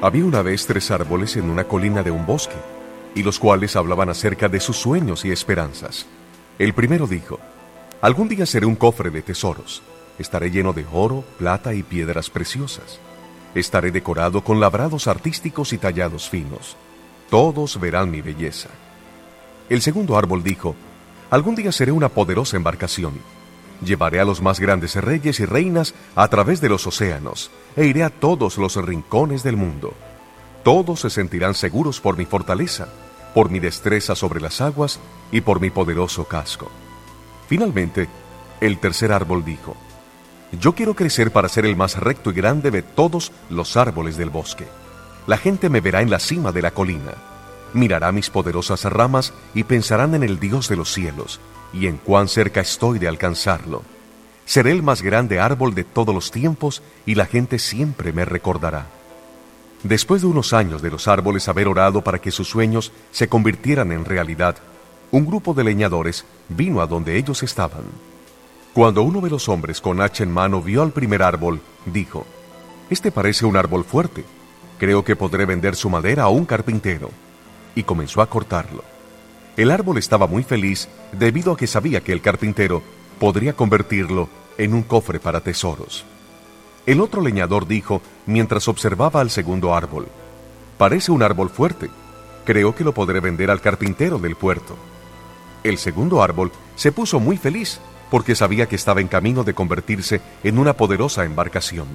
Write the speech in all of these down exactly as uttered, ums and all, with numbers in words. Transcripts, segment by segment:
Había una vez tres árboles en una colina de un bosque, y los cuales hablaban acerca de sus sueños y esperanzas. El primero dijo: algún día seré un cofre de tesoros. Estaré lleno de oro, plata y piedras preciosas. Estaré decorado con labrados artísticos y tallados finos. Todos verán mi belleza. El segundo árbol dijo: algún día seré una poderosa embarcación. Llevaré a los más grandes reyes y reinas a través de los océanos, e iré a todos los rincones del mundo. Todos se sentirán seguros por mi fortaleza, por mi destreza sobre las aguas y por mi poderoso casco. Finalmente, el tercer árbol dijo: yo quiero crecer para ser el más recto y grande de todos los árboles del bosque. La gente me verá en la cima de la colina, mirará mis poderosas ramas y pensarán en el Dios de los cielos y en cuán cerca estoy de alcanzarlo. Seré el más grande árbol de todos los tiempos y la gente siempre me recordará. Después de unos años de los árboles haber orado para que sus sueños se convirtieran en realidad, un grupo de leñadores vino a donde ellos estaban. Cuando uno de los hombres con hacha en mano vio al primer árbol, dijo: este parece un árbol fuerte. Creo que podré vender su madera a un carpintero. Y comenzó a cortarlo. El árbol estaba muy feliz debido a que sabía que el carpintero podría convertirlo en un cofre para tesoros. El otro leñador dijo, mientras observaba al segundo árbol: parece un árbol fuerte. Creo que lo podré vender al carpintero del puerto. El segundo árbol se puso muy feliz porque sabía que estaba en camino de convertirse en una poderosa embarcación.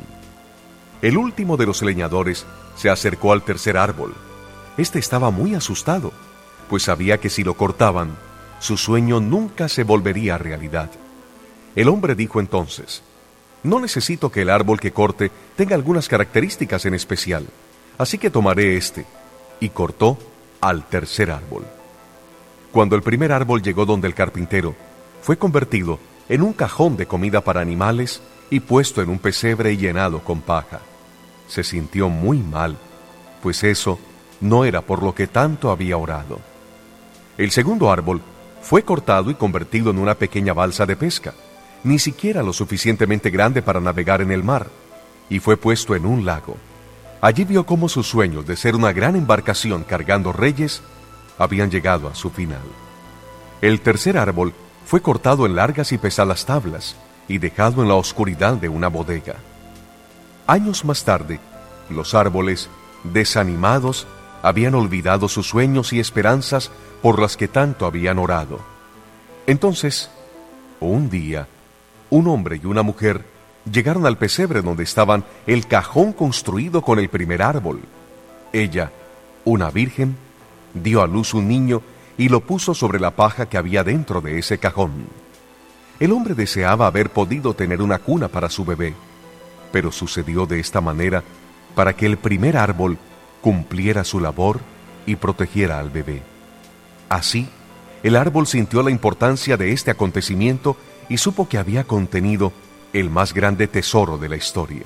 El último de los leñadores se acercó al tercer árbol. Este estaba muy asustado, pues sabía que si lo cortaban, su sueño nunca se volvería realidad. El hombre dijo entonces: no necesito que el árbol que corte tenga algunas características en especial, así que tomaré este. Y cortó al tercer árbol. Cuando el primer árbol llegó donde el carpintero, fue convertido en un cajón de comida para animales y puesto en un pesebre llenado con paja. Se sintió muy mal, pues eso no era por lo que tanto había orado. El segundo árbol fue cortado y convertido en una pequeña balsa de pesca, ni siquiera lo suficientemente grande para navegar en el mar, y fue puesto en un lago. Allí vio cómo sus sueños de ser una gran embarcación cargando reyes habían llegado a su final. El tercer árbol fue cortado en largas y pesadas tablas y dejado en la oscuridad de una bodega. Años más tarde, los árboles, desanimados, habían olvidado sus sueños y esperanzas por las que tanto habían orado. Entonces, un día, un hombre y una mujer llegaron al pesebre donde estaban el cajón construido con el primer árbol. Ella, una virgen, dio a luz un niño y lo puso sobre la paja que había dentro de ese cajón. El hombre deseaba haber podido tener una cuna para su bebé, pero sucedió de esta manera para que el primer árbol cumpliera su labor y protegiera al bebé. Así, el árbol sintió la importancia de este acontecimiento y supo que había contenido el más grande tesoro de la historia.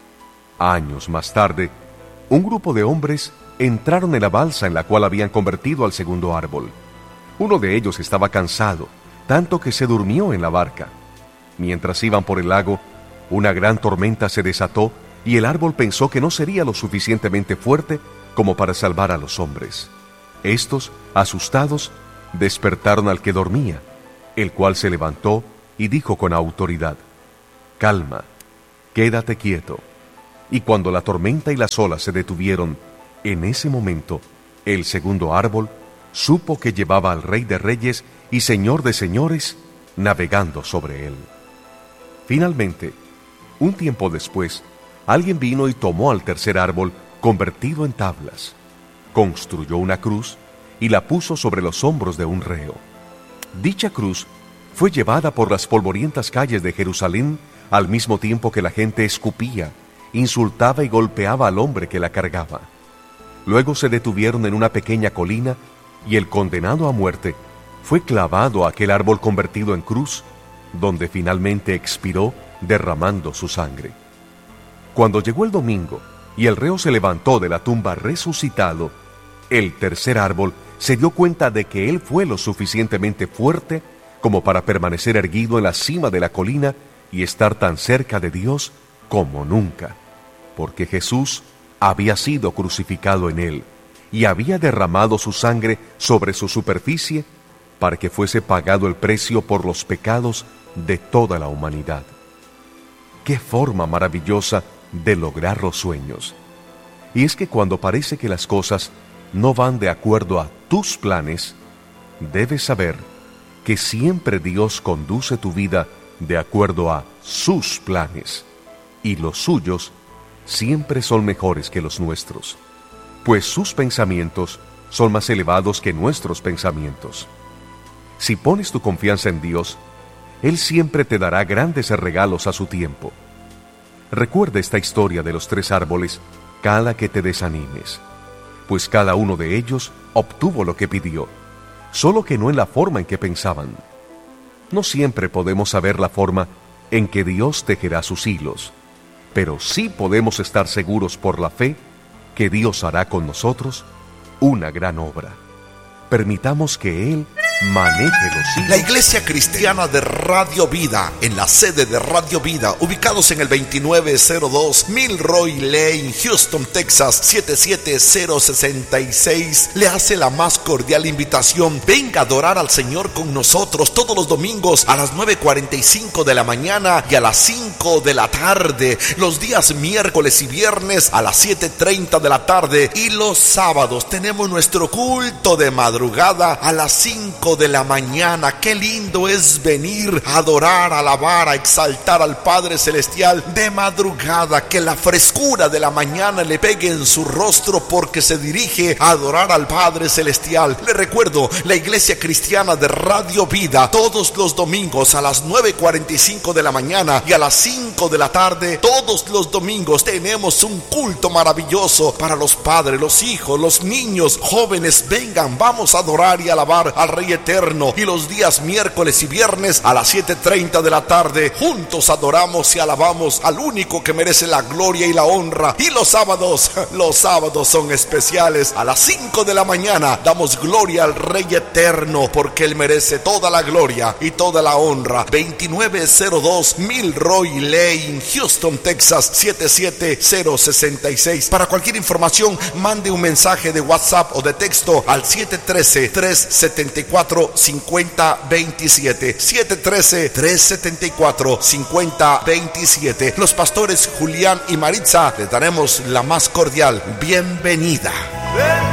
Años más tarde, un grupo de hombres entraron en la balsa en la cual habían convertido al segundo árbol. Uno de ellos estaba cansado, tanto que se durmió en la barca. Mientras iban por el lago, una gran tormenta se desató y el árbol pensó que no sería lo suficientemente fuerte como para salvar a los hombres. Estos, asustados, despertaron al que dormía, el cual se levantó y dijo con autoridad: calma, quédate quieto. Y cuando la tormenta y las olas se detuvieron, en ese momento, el segundo árbol supo que llevaba al Rey de Reyes y Señor de Señores navegando sobre él. Finalmente, un tiempo después, alguien vino y tomó al tercer árbol convertido en tablas, construyó una cruz y la puso sobre los hombros de un reo. Dicha cruz fue llevada por las polvorientas calles de Jerusalén al mismo tiempo que la gente escupía, insultaba y golpeaba al hombre que la cargaba. Luego se detuvieron en una pequeña colina y el condenado a muerte fue clavado a aquel árbol convertido en cruz, donde finalmente expiró derramando su sangre. Cuando llegó el domingo y el reo se levantó de la tumba resucitado, el tercer árbol se dio cuenta de que él fue lo suficientemente fuerte como para permanecer erguido en la cima de la colina y estar tan cerca de Dios como nunca, porque Jesús había sido crucificado en él y había derramado su sangre sobre su superficie para que fuese pagado el precio por los pecados de toda la humanidad. ¡Qué forma maravillosa de lograr los sueños! Y es que cuando parece que las cosas no van de acuerdo a tus planes, debes saber que siempre Dios conduce tu vida de acuerdo a sus planes, y los suyos siempre son mejores que los nuestros, pues sus pensamientos son más elevados que nuestros pensamientos. Si pones tu confianza en Dios, Él siempre te dará grandes regalos a su tiempo. Recuerda esta historia de los tres árboles cada que te desanimes, pues cada uno de ellos obtuvo lo que pidió, solo que no en la forma en que pensaban. No siempre podemos saber la forma en que Dios tejerá sus hilos, pero sí podemos estar seguros por la fe que Dios hará con nosotros una gran obra. Permitamos que Él maneje los hilos. La Iglesia Cristiana de Radio Vida, en la sede de Radio Vida, ubicados en el veintinueve cero dos Milroy Lane, Houston, Texas, siete siete cero seis seis, le hace la más cordial invitación. Venga a adorar al Señor con nosotros todos los domingos a las nueve cuarenta y cinco de la mañana y a las cinco de la tarde, los días miércoles y viernes a las siete treinta de la tarde, y los sábados tenemos nuestro culto de madrugada a las cinco de la mañana. Qué lindo es venir a adorar, a alabar, a exaltar al Padre Celestial de madrugada, que la frescura de la mañana le pegue en su rostro porque se dirige a adorar al Padre Celestial. Le recuerdo, la Iglesia Cristiana de Radio Vida, todos los domingos a las nueve cuarenta y cinco de la mañana y a las cinco de la tarde, todos los domingos tenemos un culto maravilloso para los padres, los hijos, los niños, jóvenes. Vengan, vamos a adorar y alabar al Rey Eterno. Y los días miércoles y viernes a las siete treinta de la tarde, juntos adoramos y alabamos al único que merece la gloria y la honra. Y los sábados, los sábados son especiales. A las cinco de la mañana damos gloria al Rey Eterno, porque Él merece toda la gloria y toda la honra. veintinueve cero dos Milroy Lane, Houston, Texas, siete siete cero seis seis. Para cualquier información, mande un mensaje de WhatsApp o de texto al siete uno tres, tres siete cuatro, cinco cero dos siete. siete uno tres, tres siete cuatro, cinco cero dos siete. Los pastores Julián y Maritza les daremos la más cordial bienvenida.